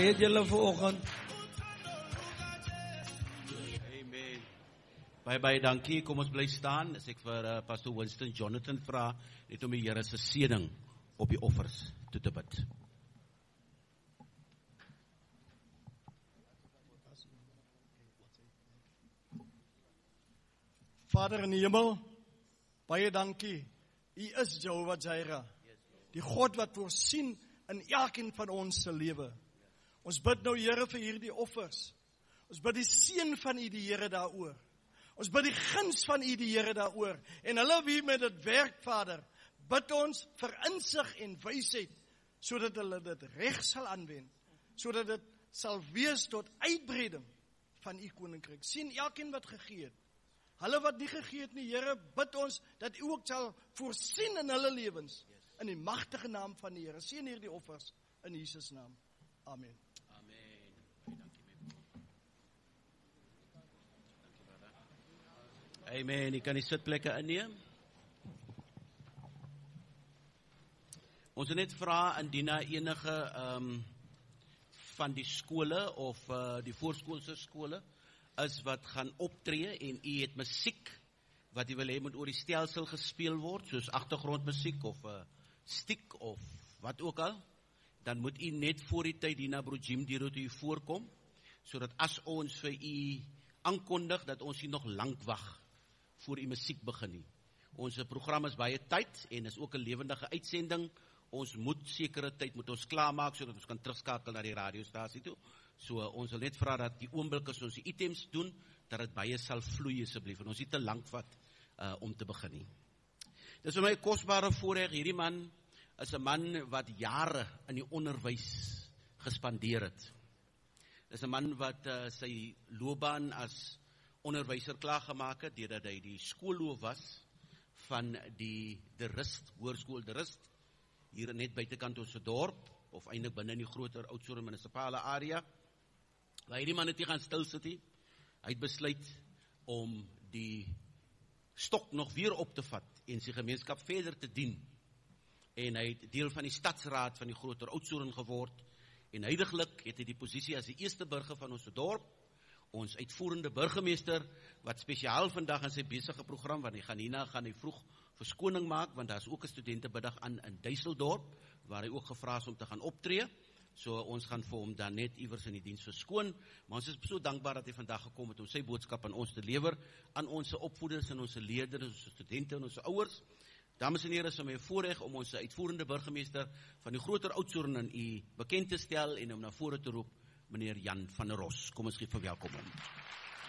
Het julle vanoggend. Amen. Baie dankie. Kom ons bly staan. As ek vir Pastor Winston Jonathan vra net om die Here se seëning op die offers toe te bid. Vader in die hemel, baie dankie. U is Jehovah Jireh, die God wat voorsien in elkeen van ons se lewe. Ons bid nou Here vir hierdie offers. Ons bid die seën van U die Here daaroor. Ons bid die guns van U die Here daaroor. En hulle wie met dit werk, Vader, bid ons vir insig en wysheid, sodat hulle dit reg sal aanwend, sodat dit sal wees tot uitbreiding van U koninkryk. Sien elkeen wat gegee het. Hulle wat nie gegee het nie, Here, bid ons dat U ook sal voorsien in hulle lewens, in die magtige naam van die Here. Seën hierdie offers in Jesus naam. Amen. Amen. Ek kan die sitplekke inneem. Ons wil net vra indien enige van die skole of die voorskoolse skole is wat gaan optree en u het musiek wat u wil hê moet oor die stelsel gespeel word, soos agtergrondmusiek of stiek of wat ook al, dan moet u net voor die tyd hier na Broer Jim die route u voorkom, sodat as ons vir u aankondig dat ons nie nog lank wag voor die musiek begin nie. Ons program is baie tyd en is ook 'n lewendige uitsending. Ons moet sekere tyd moet ons klaarmaak sodat ons kan terugskakel na die radiostasie toe. So ons wil net vra dat die oomblik as ons die items doen, dat dit baie sal vloei asseblief en ons nie te lank vat om te begin nie. Dis vir my 'n kosbare voorreg. Hierdie man is 'n man wat jare in die onderwys gespandeer het. Dis 'n man wat sy loopbaan as onderwyser klaargemaak het, deurdat hy die skoolloof was van die De Rust, Hoërskool De Rust, hier net buitekant ons dorp, of eintlik binne in die groter Oudtshoorn munisipale area. Waar hierdie man het nie gaan stil sit nie. Hy het besluit om die stok nog weer op te vat en sy gemeenskap verder te dien. En hy het deel van die stadsraad van die groter Oudtshoorn geword. En huidiglik het hy die posisie as die eerste burger van ons dorp, ons uitvoerende burgemeester, wat spesiaal vandag in sy besige program, want gaan hy vroeg verskoning maak, want daar is ook 'n studentebiddag aan in Duiseldorp, waar hy ook gevra is om te gaan optree. So ons gaan vir hom dan net iewers in die diens verskoon, maar ons is so dankbaar dat hy vandag gekom het om sy boodskap aan ons te lewer, aan ons opvoeders en ons leerders, ons studente en ons ouers. Dames en here, is vir my 'n voorreg om ons uitvoerende burgemeester van die groter Oudtshoorn aan u bekend te stel en om na vore te roep, meneer Jan van der Ros. Kom ons gee verwelkom hom.